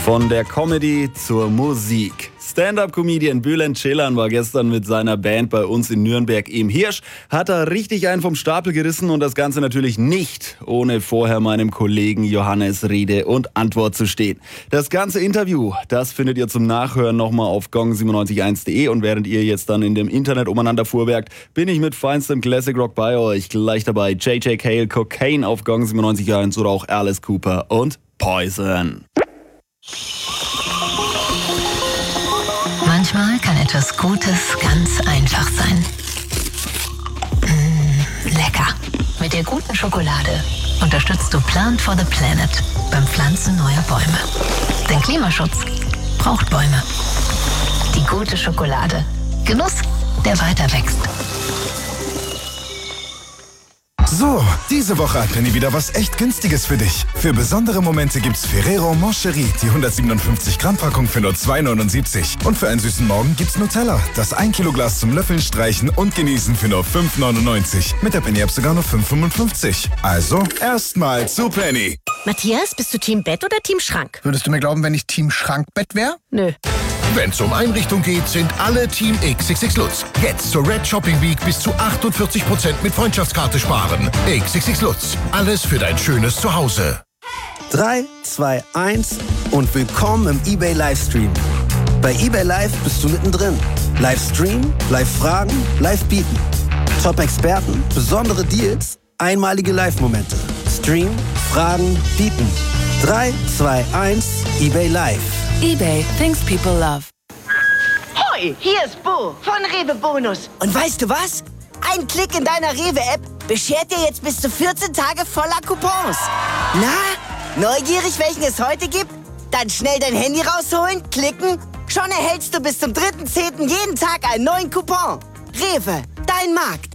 Von der Comedy zur Musik. Stand-Up-Comedian Bülent Ceylan war gestern mit seiner Band bei uns in Nürnberg im Hirsch. Hat er richtig einen vom Stapel gerissen und das Ganze natürlich nicht, ohne vorher meinem Kollegen Johannes Rede und Antwort zu stehen. Das ganze Interview, das findet ihr zum Nachhören nochmal auf gong971.de und während ihr jetzt dann in dem Internet umeinander fuhrwerkt, bin ich mit feinstem Classic Rock bei euch. Gleich dabei JJ Cale, Cocaine auf Gong97.1 oder auch Alice Cooper und Poison. Manchmal kann etwas Gutes ganz einfach sein. Lecker. Mit der guten Schokolade unterstützt du Plant for the Planet beim Pflanzen neuer Bäume. Denn Klimaschutz braucht Bäume. Die gute Schokolade. Genuss, der weiter wächst. So, diese Woche hat Penny wieder was echt Günstiges für dich. Für besondere Momente gibt's Ferrero Moncherie, die 157 Gramm Packung für nur 2,79. Und für einen süßen Morgen gibt's Nutella, das 1 Kilo Glas zum Löffeln, Streichen und Genießen für nur 5,99. Mit der Penny-App sogar nur 5,55. Also, erstmal zu Penny. Matthias, bist du Team Bett oder Team Schrank? Würdest du mir glauben, wenn ich Team Schrankbett wäre? Nö. Wenn es um Einrichtung geht, sind alle Team XXX Lutz. Jetzt zur Red Shopping Week bis zu 48% mit Freundschaftskarte sparen. XXX Lutz. Alles für dein schönes Zuhause. 3, 2, 1 und willkommen im eBay Livestream. Bei eBay Live bist du mittendrin. Livestream, Live-Fragen, Live-Bieten. Top-Experten, besondere Deals, einmalige Live-Momente. Stream, Fragen, Bieten. 3, 2, 1, eBay Live. eBay, things people love. Hoi, hier ist Bo von Rewe Bonus. Und weißt du was? Ein Klick in deiner Rewe-App beschert dir jetzt bis zu 14 Tage voller Coupons. Na, neugierig, welchen es heute gibt? Dann schnell dein Handy rausholen, klicken. Schon erhältst du bis zum 3.10. jeden Tag einen neuen Coupon. Rewe, dein Markt.